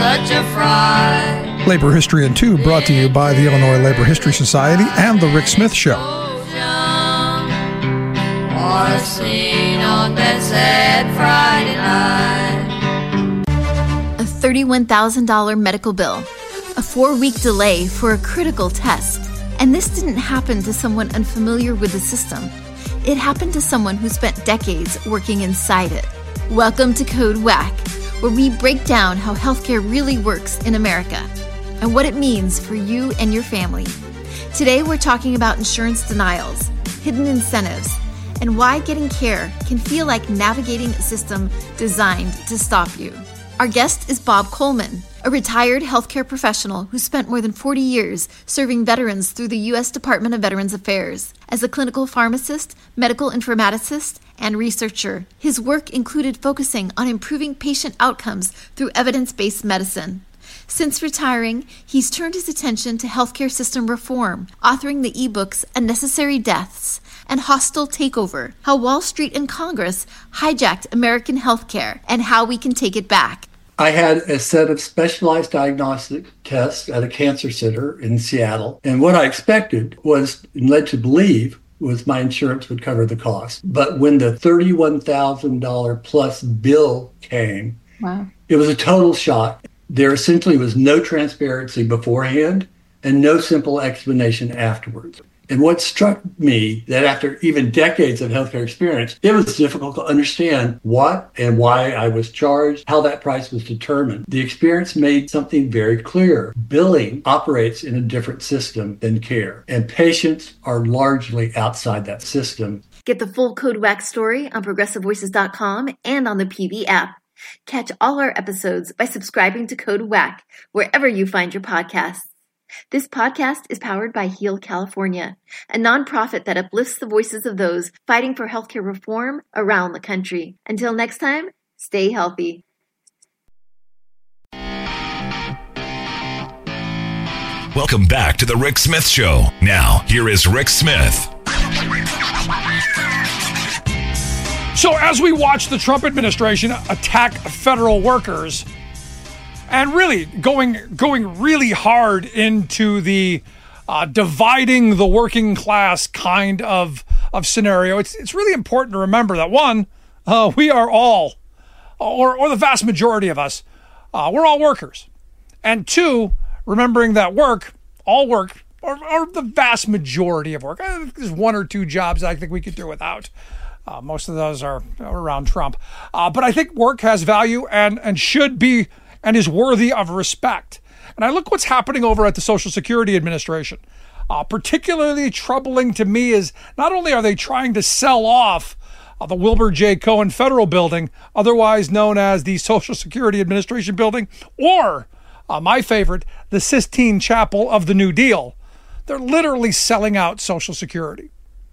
such a fright. Labor History in 2 brought to you by the Illinois Labor History Society and The Rick Smith Show. Or seen on that sad Friday night. A $31,000 medical bill, a 4-week delay for a critical test. And this didn't happen to someone unfamiliar with the system. It happened to someone who spent decades working inside it. Welcome to Code Whack, where we break down how healthcare really works in America and what it means for you and your family. Today we're talking about insurance denials, hidden incentives, and why getting care can feel like navigating a system designed to stop you. Our guest is Bob Coleman, a retired healthcare professional who spent more than 40 years serving veterans through the U.S. Department of Veterans Affairs. As a clinical pharmacist, medical informaticist, and researcher, his work included focusing on improving patient outcomes through evidence-based medicine. Since retiring, he's turned his attention to healthcare system reform, authoring the ebooks Unnecessary Deaths and Hostile Takeover, How Wall Street and Congress Hijacked American Healthcare and How We Can Take It Back. I had a set of specialized diagnostic tests at a cancer center in Seattle. And what I expected was, and led to believe, was my insurance would cover the cost. But when the $31,000 plus bill came, Wow. It was a total shock. There essentially was no transparency beforehand and no simple explanation afterwards. And what struck me that after even decades of healthcare experience, it was difficult to understand what and why I was charged, how that price was determined. The experience made something very clear. Billing operates in a different system than care, and patients are largely outside that system. Get the full Code Whack story on ProgressiveVoices.com and on the PV app. Catch all our episodes by subscribing to Code Whack wherever you find your podcasts. This podcast is powered by Heal California, a nonprofit that uplifts the voices of those fighting for healthcare reform around the country. Until next time, stay healthy. Welcome back to The Rick Smith Show. Now, here is Rick Smith. So as we watch the Trump administration attack federal workers and really going really hard into the dividing the working class kind of scenario, it's really important to remember that one, we are all, or the vast majority of us, we're all workers. And two, remembering that all work, or the vast majority of work, there's one or two jobs I think we could do without. Most of those are around Trump. But I think work has value and should be and is worthy of respect. And I look what's happening over at the Social Security Administration. Particularly troubling to me is not only are they trying to sell off the Wilbur J. Cohen Federal Building, otherwise known as the Social Security Administration Building, or my favorite, the Sistine Chapel of the New Deal. They're literally selling out Social Security.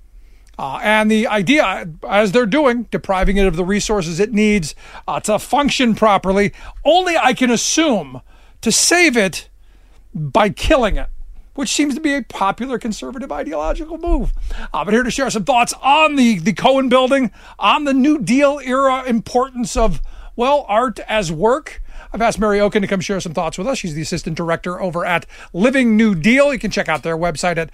And the idea, as they're doing, depriving it of the resources it needs to function properly, only I can assume to save it by killing it, which seems to be a popular conservative ideological move. But here to share some thoughts on the Cohen Building, on the New Deal era importance of, well, art as work. I've asked Mary Oken to come share some thoughts with us. She's the assistant director over at Living New Deal. You can check out their website at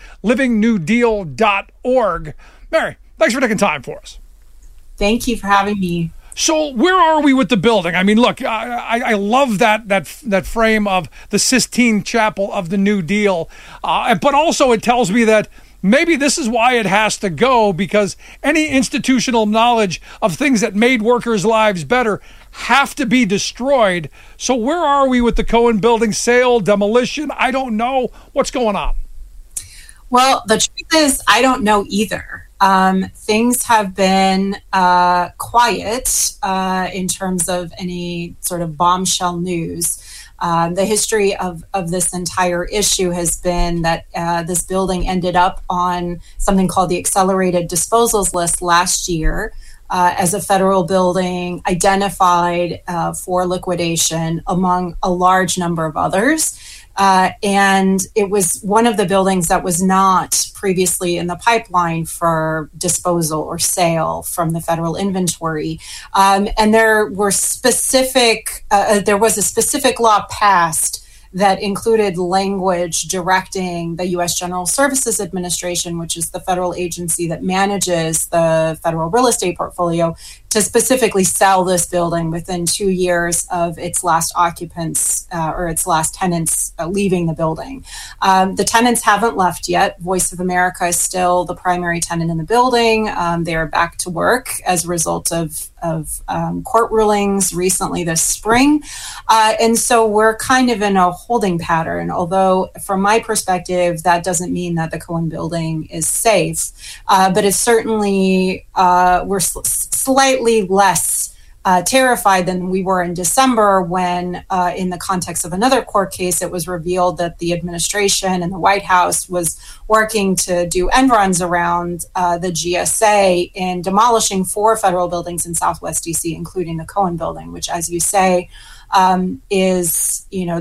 livingnewdeal.org. Mary, thanks for taking time for us. Thank you for having me. So where are we with the building? I mean, look, I love that frame of the Sistine Chapel of the New Deal. But also it tells me that maybe this is why it has to go, because any institutional knowledge of things that made workers' lives better have to be destroyed. So where are we with the Cohen Building sale, demolition? I don't know. What's going on? Well, the truth is, I don't know either. Things have been quiet in terms of any sort of bombshell news. The history of this entire issue has been that this building ended up on something called the Accelerated Disposals List last year as a federal building identified for liquidation among a large number of others. And it was one of the buildings that was not previously in the pipeline for disposal or sale from the federal inventory. And there was a specific law passed that included language directing the U.S. General Services Administration, which is the federal agency that manages the federal real estate portfolio, to specifically sell this building within 2 years of its last occupants or its last tenants leaving the building. The tenants haven't left yet. Voice of America is still the primary tenant in the building. They are back to work as a result of court rulings recently this spring. And so we're kind of in a holding pattern, although from my perspective, that doesn't mean that the Cohen building is safe. But it's certainly, we're slightly less terrified than we were in December when, in the context of another court case, it was revealed that the administration and the White House was working to do end runs around the GSA in demolishing 4 federal buildings in Southwest DC, including the Cohen building, which, as you say, is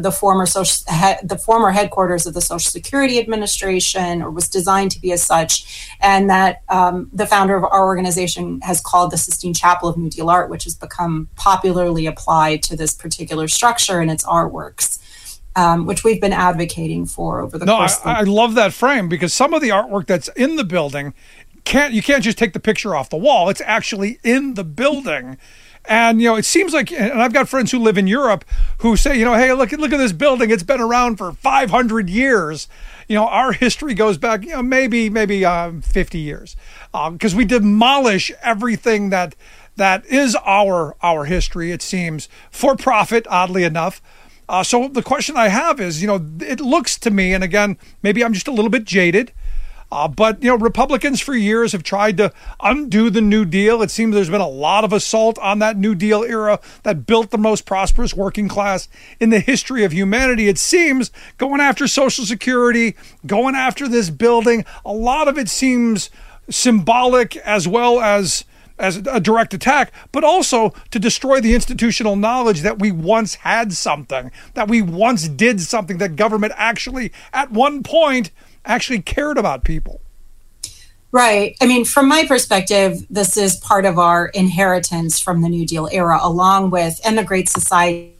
the former headquarters of the Social Security Administration, or was designed to be as such, and that the founder of our organization has called the Sistine Chapel of New Deal art, which has become popularly applied to this particular structure and its artworks, which we've been advocating for over the course. I love that frame, because some of the artwork that's in the building you can't just take the picture off the wall. It's actually in the building. And, it seems like, and I've got friends who live in Europe who say, hey, look at this building. It's been around for 500 years. Our history goes back, maybe 50 years, because we demolish everything that is our history, it seems, for profit, oddly enough. So the question I have is, it looks to me, and again, maybe I'm just a little bit jaded, but Republicans for years have tried to undo the New Deal. It seems there's been a lot of assault on that New Deal era that built the most prosperous working class in the history of humanity. It seems going after Social Security, going after this building, a lot of it seems symbolic as well as a direct attack, but also to destroy the institutional knowledge that we once had something, that we once did something, that government actually, at one point, actually cared about people. Right. I mean, from my perspective, this is part of our inheritance from the New Deal era, along with, and the Great Society,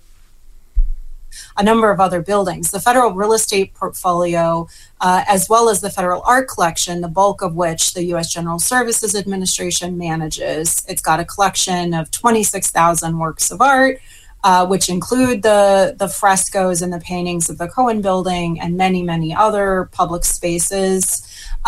a number of other buildings. The federal real estate portfolio, as well as the federal art collection, the bulk of which the U.S. General Services Administration manages. It's got a collection of 26,000 works of art, which include the frescoes and the paintings of the Cohen building and many, many other public spaces,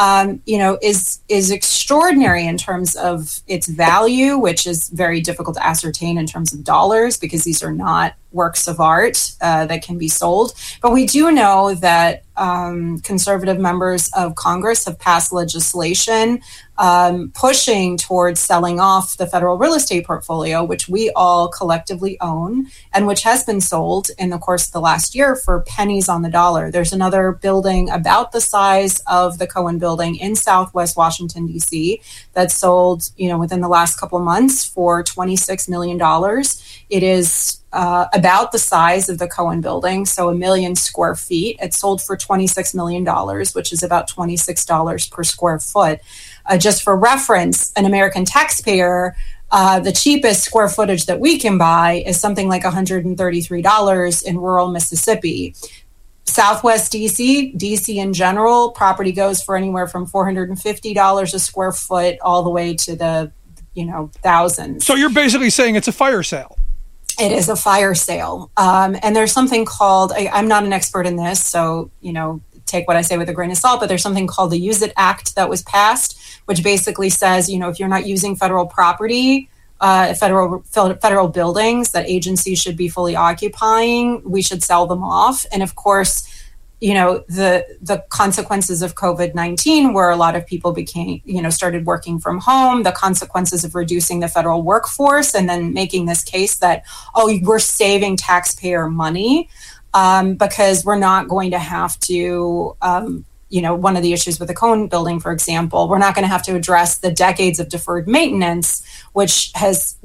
is extraordinary in terms of its value, which is very difficult to ascertain in terms of dollars, because these are not works of art that can be sold. But we do know that conservative members of Congress have passed legislation pushing towards selling off the federal real estate portfolio, which we all collectively own, and which has been sold in the course of the last year for pennies on the dollar. There's another building about the size of the Cohen building in Southwest Washington, D.C. that sold, within the last couple of months for $26 million. It is about the size of the Cohen building, so 1 million square feet. It sold for $26 million, which is about $26 per square foot. Just for reference, an American taxpayer, the cheapest square footage that we can buy is something like $133 in rural Mississippi. Southwest DC in general, property goes for anywhere from $450 a square foot all the way to the, thousands. So you're basically saying it's a fire sale. It is a fire sale. And there's something called, I'm not an expert in this, so, take what I say with a grain of salt, but there's something called the Use It Act that was passed, which basically says, if you're not using federal property, federal buildings that agencies should be fully occupying, we should sell them off. And of course, the consequences of COVID-19, where a lot of people started working from home, the consequences of reducing the federal workforce, and then making this case that, we're saving taxpayer money because we're not going to have to, one of the issues with the Cohen building, for example, we're not going to have to address the decades of deferred maintenance, which has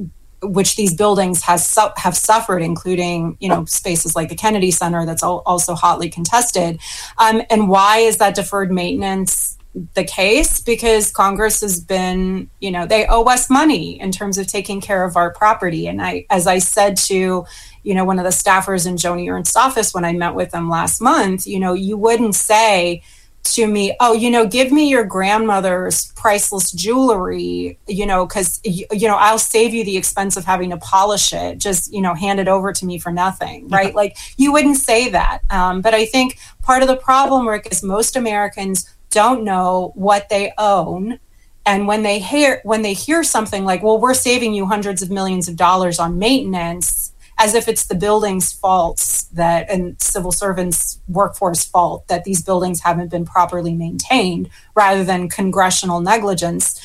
which these buildings have suffered, including, spaces like the Kennedy Center that's also hotly contested. And why is that deferred maintenance the case? Because Congress has been, they owe us money in terms of taking care of our property. And as I said to, one of the staffers in Joni Ernst's office when I met with them last month, you wouldn't say to me, oh, give me your grandmother's priceless jewelry, because, I'll save you the expense of having to polish it. Just, hand it over to me for nothing, right? Yeah. Like, you wouldn't say that. But I think part of the problem, Rick, is most Americans don't know what they own. And when they hear something like, well, we're saving you hundreds of millions of dollars on maintenance, as if it's the building's fault and civil servants' workforce fault that these buildings haven't been properly maintained, rather than congressional negligence,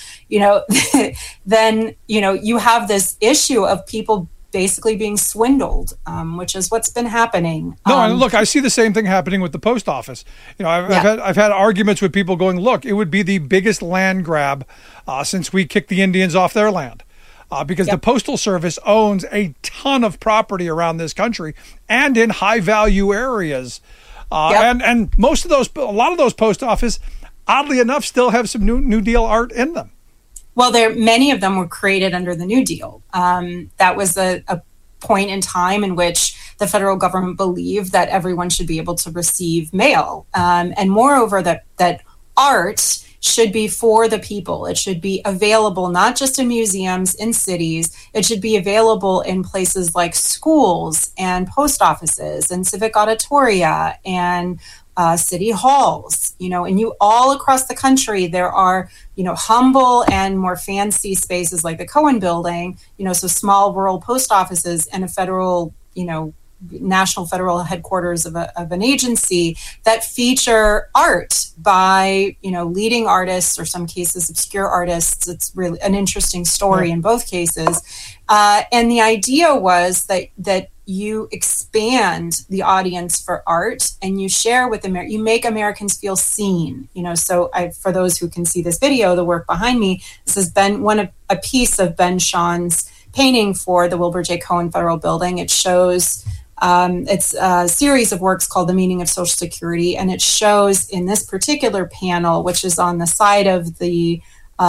then, you have this issue of people basically being swindled, which is what's been happening. No, and look, I see the same thing happening with the post office. I've had arguments with people going, look, it would be the biggest land grab since we kicked the Indians off their land. Because the Postal Service owns a ton of property around this country and in high value areas. And a lot of those post office, oddly enough, still have some New Deal art in them. Well, many of them were created under the New Deal. That was a point in time in which the federal government believed that everyone should be able to receive mail. And moreover, that art should be for the people. It should be available not just in museums, in cities. It should be available in places like schools and post offices and civic auditoria and city halls, and all across the country, there are, humble and more fancy spaces like the Cohen Building, so small rural post offices and a federal, national federal headquarters of an agency that feature art by, leading artists, or some cases obscure artists. It's really an interesting story in both cases. And the idea was that you expand the audience for art and you share with you make Americans feel seen. So for those who can see this video, the work behind me, this has been a piece of Ben Shaw's painting for the Wilbur J. Cohen Federal Building. It shows it's a series of works called The Meaning of Social Security, and it shows in this particular panel, which is on the side of the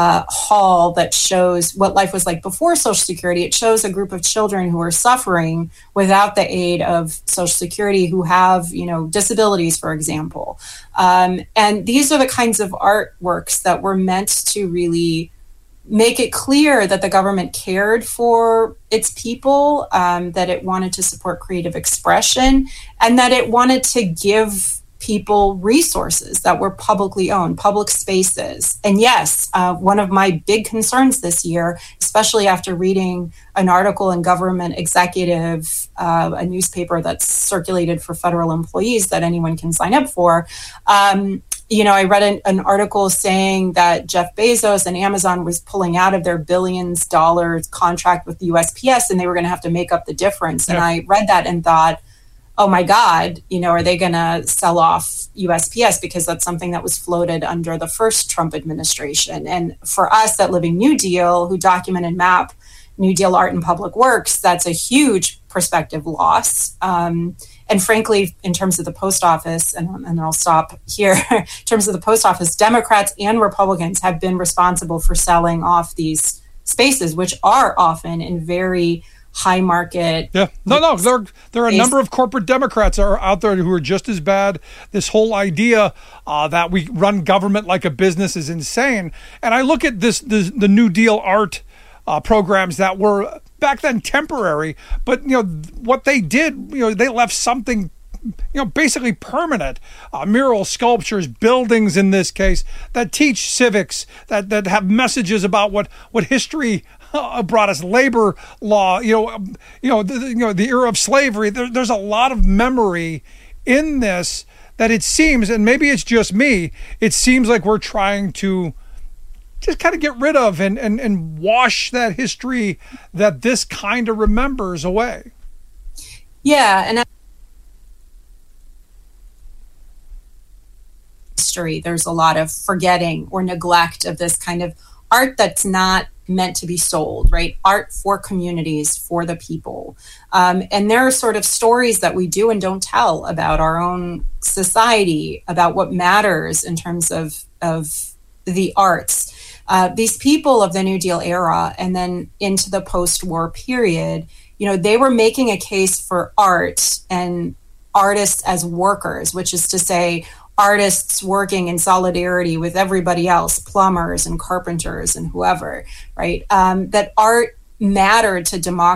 hall that shows what life was like before Social Security. It shows a group of children who are suffering without the aid of Social Security, who have, disabilities, for example. And these are the kinds of artworks that were meant to really make it clear that the government cared for its people, that it wanted to support creative expression, and that it wanted to give people resources that were publicly owned, public spaces. And yes, one of my big concerns this year, especially after reading an article in Government Executive, a newspaper that's circulated for federal employees that anyone can sign up for, I read an article saying that Jeff Bezos and Amazon was pulling out of their billions dollars contract with the USPS, and they were going to have to make up the difference. Yeah. And I read that and thought, oh my God, are they going to sell off USPS? Because that's something that was floated under the first Trump administration. And for us at Living New Deal, who document and map New Deal art and public works, that's a huge prospective loss. And frankly, in terms of the post office, and I'll stop here, in terms of the post office, Democrats and Republicans have been responsible for selling off these spaces, which are often in very high market. Yeah, no, there are a number of corporate Democrats that are out there who are just as bad. This whole idea that we run government like a business is insane. And I look at the New Deal art programs that were back then temporary, but what they did, they left something, basically permanent. Mural sculptures, buildings in this case, that teach civics, that have messages about what history brought us, labor law, the era of slavery. There's a lot of memory in this that it seems, and maybe it's just me, it seems like we're trying to just kind of get rid of and wash that history that this kind of remembers away. Yeah, and history, there's a lot of forgetting or neglect of this kind of art that's not meant to be sold, right? Art for communities, for the people. And there are sort of stories that we do and don't tell about our own society, about what matters in terms of the arts. These people of the New Deal era and then into the post-war period, they were making a case for art and artists as workers, which is to say artists working in solidarity with everybody else, plumbers and carpenters and whoever, right? That art mattered to democracy